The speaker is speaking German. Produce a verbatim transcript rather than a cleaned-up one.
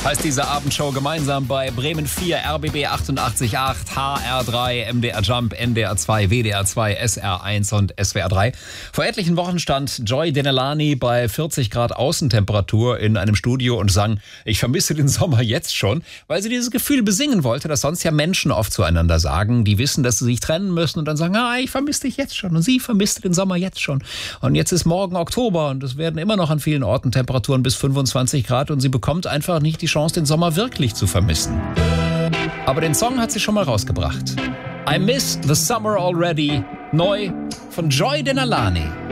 Heißt diese Abendshow gemeinsam bei Bremen vier, R B B achtundachtzig Komma acht, H R drei, M D R Jump, N D R zwei, W D R zwei, S R eins und S W R drei. Vor etlichen Wochen stand Joy Denelani bei vierzig Grad Außentemperatur in einem Studio und sang, ich vermisse den Sommer jetzt schon, weil sie dieses Gefühl besingen wollte, das sonst ja Menschen oft zueinander sagen, die wissen, dass sie sich trennen müssen und dann sagen, ah, ich vermisse dich jetzt schon und sie vermisst den Sommer jetzt schon. Und jetzt ist morgen Oktober und es werden immer noch an vielen Orten Temperaturen bis fünfundzwanzig Grad und sie bekommt einfach nicht die Chance, den Sommer wirklich zu vermissen. Aber den Song hat sie schon mal rausgebracht. I Miss the Summer Already, neu von Joy Denelani.